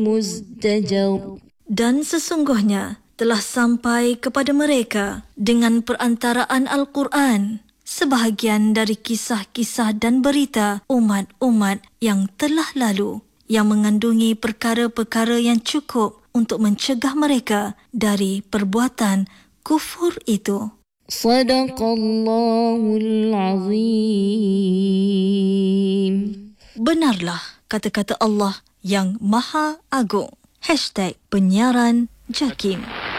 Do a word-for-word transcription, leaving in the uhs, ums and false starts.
مزدجر. Dan sesungguhnya telah sampai kepada mereka dengan perantaraan Al-Quran sebahagian dari kisah-kisah dan berita umat-umat yang telah lalu yang mengandungi perkara-perkara yang cukup untuk mencegah mereka dari perbuatan kufur itu. Sadaqallahul Azim. Benarlah kata-kata Allah yang Maha Agung. Hashtag Penyiaran Jakim.